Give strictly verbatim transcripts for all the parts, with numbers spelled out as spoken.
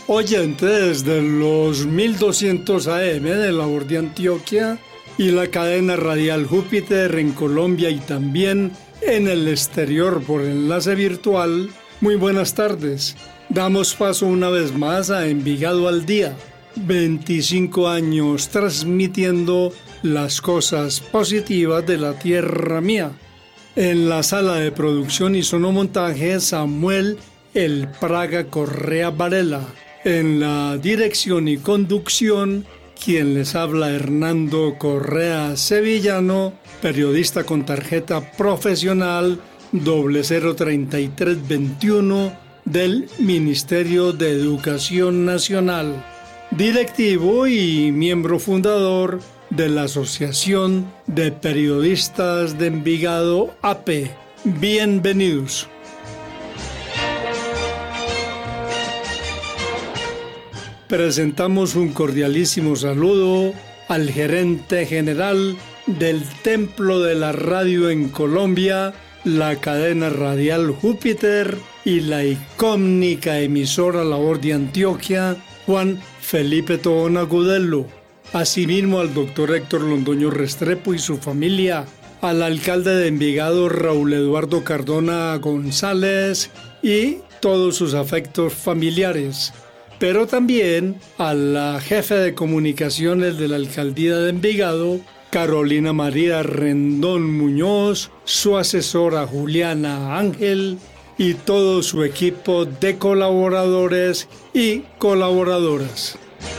oyentes de los mil doscientos A M de la voz de Antioquia y la cadena radial Júpiter en Colombia y también en el exterior por enlace virtual, muy buenas tardes. Damos paso una vez más a Envigado al Día, veinticinco años transmitiendo las cosas positivas de la tierra mía. En la sala de producción y sonomontaje, Samuel El Praga Correa Varela. En la dirección y conducción, quien les habla, Hernando Correa Sevillano, periodista con tarjeta profesional doble cero treinta y tres veintiuno del Ministerio de Educación Nacional, directivo y miembro fundador de la Asociación de Periodistas de Envigado A P. Bienvenidos. Presentamos un cordialísimo saludo al gerente general del Templo de la Radio en Colombia, la cadena radial Júpiter y la icónica emisora La Voz de Antioquia, Juan Felipe Tobón Agudelo. Asimismo al doctor Héctor Londoño Restrepo y su familia, al alcalde de Envigado Raúl Eduardo Cardona González y todos sus afectos familiares, pero también a la jefe de comunicaciones de la alcaldía de Envigado, Carolina María Rendón Muñoz, su asesora Juliana Ángel y todo su equipo de colaboradores y colaboradoras.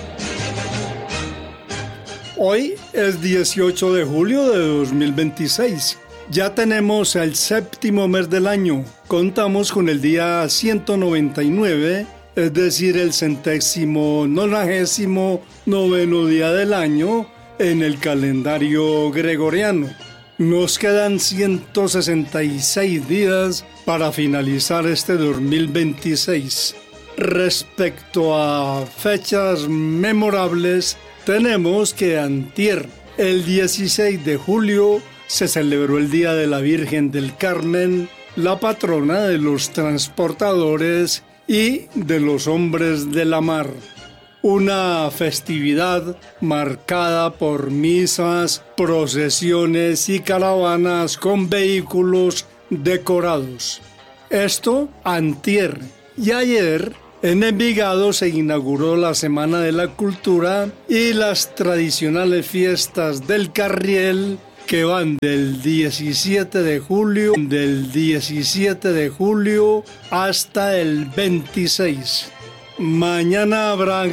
Hoy es dieciocho de julio de dos mil veintiséis. Ya tenemos el séptimo mes del año. Contamos con el día ciento noventa y nueve, es decir, el centésimo nonagésimo noveno día del año en el calendario gregoriano. Nos quedan ciento sesenta y seis días para finalizar este dos mil veintiséis. Respecto a fechas memorables, tenemos que antier, el dieciséis de julio, se celebró el Día de la Virgen del Carmen, la patrona de los transportadores y de los hombres de la mar. Una festividad marcada por misas, procesiones y caravanas con vehículos decorados. Esto antier, y ayer en Envigado se inauguró la Semana de la Cultura y las tradicionales fiestas del Carriel que van del diecisiete de julio, del diecisiete de julio hasta el veintiséis. Mañana habrá